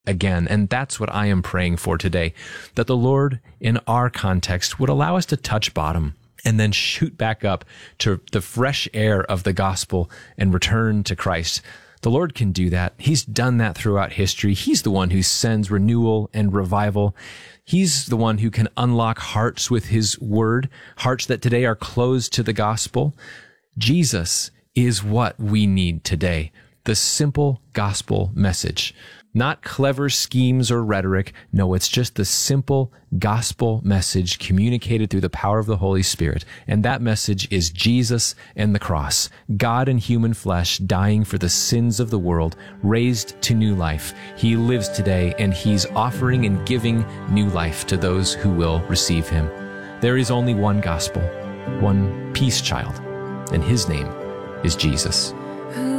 again. And that's what I am praying for today, that the Lord in our context would allow us to touch bottom and then shoot back up to the fresh air of the gospel and return to Christ. The Lord can do that. He's done that throughout history. He's the one who sends renewal and revival. He's the one who can unlock hearts with his word, hearts that today are closed to the gospel. Jesus is what we need today, the simple gospel message. Not clever schemes or rhetoric. No, it's just the simple gospel message communicated through the power of the Holy Spirit. And that message is Jesus and the cross, God in human flesh, dying for the sins of the world, raised to new life. He lives today, and he's offering and giving new life to those who will receive him. There is only one gospel, one peace child, and his name is Jesus.